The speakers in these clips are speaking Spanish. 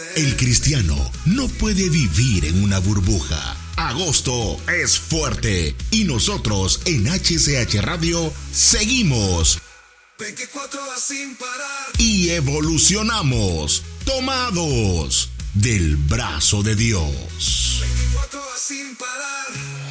El cristiano no puede vivir en una burbuja. Agosto es fuerte y nosotros en HCH Radio seguimos 24 horas sin parar y evolucionamos tomados del brazo de Dios. 24 horas sin parar.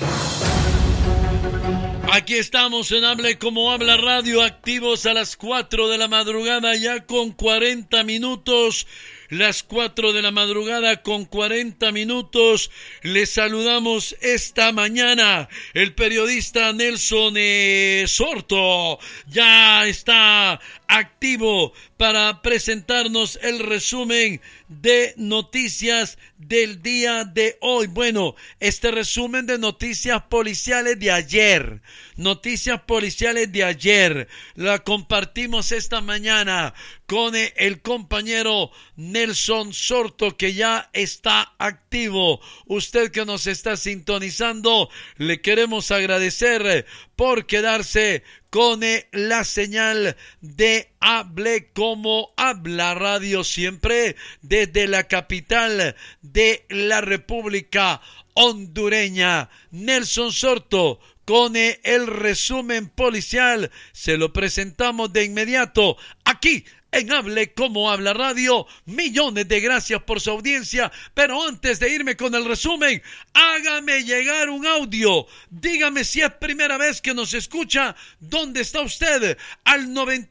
Aquí estamos en Hable Como Habla Radio, activos a las 4 de la madrugada ya con 40 minutos. Las 4 de la madrugada con 40 minutos. Les saludamos esta mañana. El periodista Nelson Sorto ya está activo para presentarnos el resumen de noticias del día de hoy. Bueno, este resumen de noticias policiales de ayer. Noticias policiales de ayer. La compartimos esta mañana con el compañero Nelson Sorto, que ya está activo. Usted que nos está sintonizando, le queremos agradecer por quedarse con la señal de Hable Como Habla Radio, siempre desde la capital de la República Hondureña. Nelson Sorto con el resumen policial, se lo presentamos de inmediato aquí en Hable Como Habla Radio. Millones de gracias por su audiencia, pero antes de irme con el resumen, hágame llegar un audio. Dígame si es primera vez que nos escucha, ¿dónde está usted? Al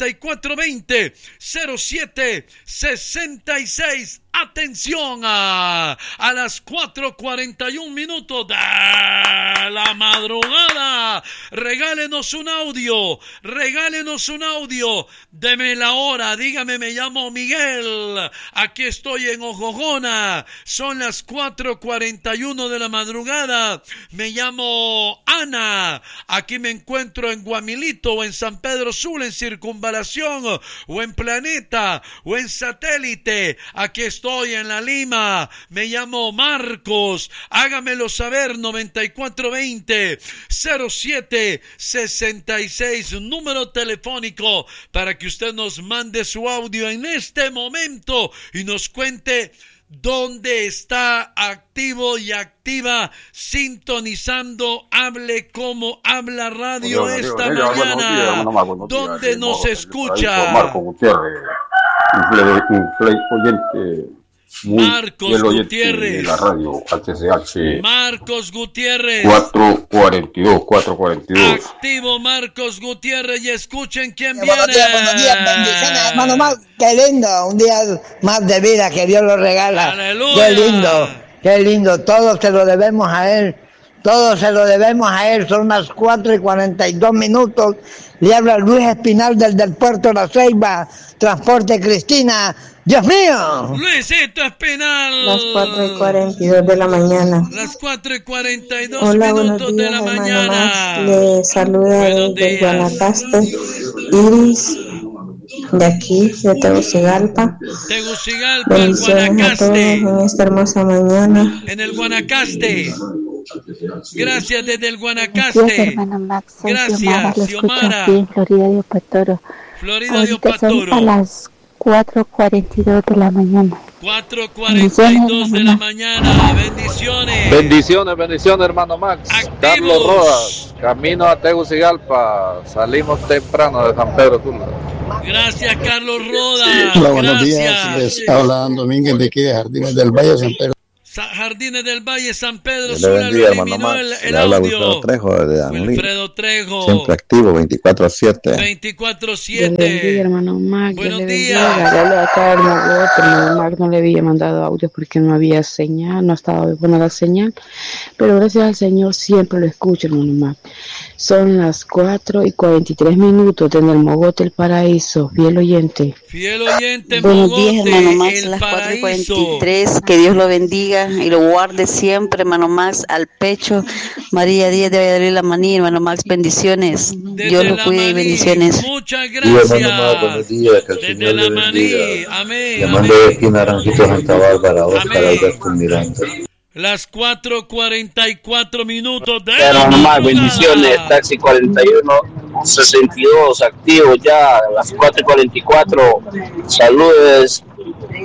9420-0766. Atención a las 4:41 minutos de la madrugada. Regálenos un audio. Deme la hora. Dígame, me llamo Miguel. Aquí estoy en Ojojona. Son las 4:41 de la madrugada. Me llamo Ana. Aquí me encuentro en Guamilito o en San Pedro Sula, en Circunvalación o en Planeta o en Satélite. Aquí estoy en La Lima. Me llamo Marcos. Hágamelo saber. 9420-0766. Número telefónico para que usted nos mande su audio en este momento y nos cuente dónde está activo y activa sintonizando Hable Como Habla Radio esta mañana. ¿Dónde nos escucha? Marcos Gutiérrez, oyente. Marcos Gutiérrez de la radio HCH. Marcos Gutiérrez 442. Activo Marcos Gutiérrez, y escuchen quién buenos viene. Buenos días, bendiciones, hermano Max. Qué lindo, un día más de vida que Dios lo regala. Aleluya. Qué lindo, todo se lo debemos a Él. Son las 4:42 minutos. Le habla Luis Espinal del puerto La Ceiba, Transporte Cristina. ¡Dios mío! Luisito Espinal. Las 4:42 de la mañana. Las 4:42 Hola, minutos días, de la mañana. Max. Le saluda desde Guanacaste, Iris, de aquí, de Tegucigalpa. Bendiciones a todos en esta hermosa mañana. En el Guanacaste. Gracias desde el Guanacaste. Gracias, hermano Max. Gracias, Xiomara. Aquí en Florida de Opatoro. Son a las 4:42 de la mañana. 4:42 de la mañana. Bendiciones. Bendiciones, hermano Max. Activos. Carlos Rodas, camino a Tegucigalpa. Salimos temprano de San Pedro Sula. Gracias, Carlos Rodas. Hola, buenos días. Les habla Domínguez de aquí de Jardines del Valle, San Pedro. Jardines del Valle, San Pedro Sula, lo eliminó el audio. Wilfredo Trejo de Anlí. Wilfredo Trejo. Siempre activo, 24/7. 24/7. Buenos días, hermano Max. Buenos días. Hermano Max, no le había mandado audio porque no había señal, no estaba buena la señal. Pero gracias al Señor siempre lo escucho, hermano Max. Son las 4:43 minutos en el Mogote, el Paraíso. Fiel oyente. Buenos días, hermano Max. Las 4:43. Que Dios lo bendiga y lo guarde siempre, hermano Max, al pecho. María Díaz de Valladolid, La Maní, hermano Max, bendiciones. Dios lo cuide y bendiciones. Muchas gracias. Buenos días, que el desde Señor La le Maní, bendiga. amén. Llamando de aquí Naranjito, Santa Bárbara, Oscar Alberto Miranda. Las 4:44 minutos de hermano Max, bendiciones. Taxi 4162, activo ya a las 4:44. Saludos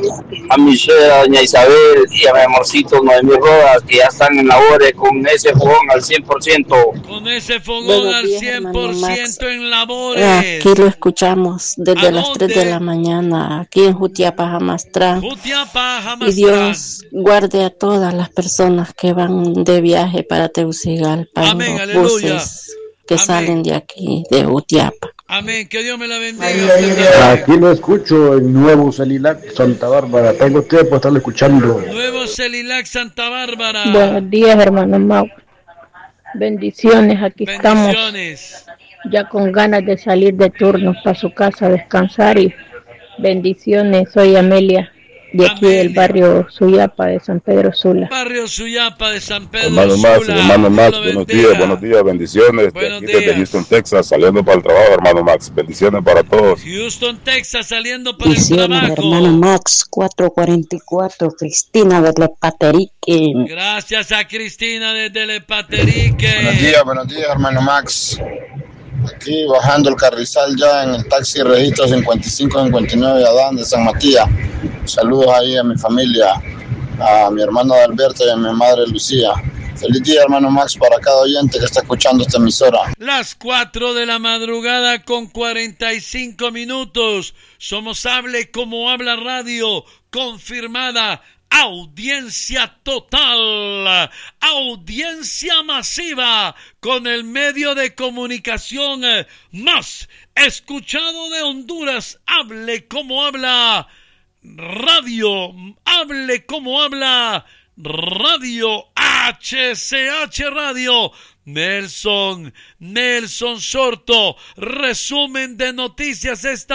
a Michelle, a doña Isabel y a mi amorcito Noemí Rodas, que ya están en labores con ese fogón al 100%. Con ese fogón al 100% en labores. Aquí lo escuchamos desde las 3 de la mañana, aquí en Jutiapa, Jamastrán. Y Dios guarde a todas las personas que van de viaje para Tegucigalpa. Amén, en los buses que salen de aquí, de Jutiapa. Amén, que Dios me la bendiga. Aquí lo escucho en Nuevo Celilac, Santa Bárbara. Tengo tiempo de estarlo escuchando. Nuevo Celilac, Santa Bárbara. Buenos días, hermano Mau. Bendiciones, aquí estamos. Ya con ganas de salir de turno para su casa a descansar. Y bendiciones, soy Amelia, de aquí del barrio Suyapa de San Pedro Sula. Barrio Suyapa de San Pedro Sula. Hermano Max, buenos días, bendiciones. Buenos de aquí días. Desde Houston, Texas, saliendo para el trabajo, hermano Max. Bendiciones para todos. Houston, Texas, saliendo para bendiciones, el trabajo. Hermano Max, 444, Cristina de Lepaterique. Gracias a Cristina desde Lepaterique. Buenos días, hermano Max. Aquí bajando el Carrizal ya en el taxi registro 5559 Adán de San Matías. Saludos ahí a mi familia, a mi hermano Alberto y a mi madre Lucía. Feliz día, hermano Max, para cada oyente que está escuchando esta emisora. Las 4 de la madrugada con 45 minutos. Somos Hable Como Habla Radio, confirmada. Audiencia total, audiencia masiva con el medio de comunicación más escuchado de Honduras. Hable Como Habla Radio, Hable Como Habla Radio, HCH Radio. Nelson Sorto, resumen de noticias esta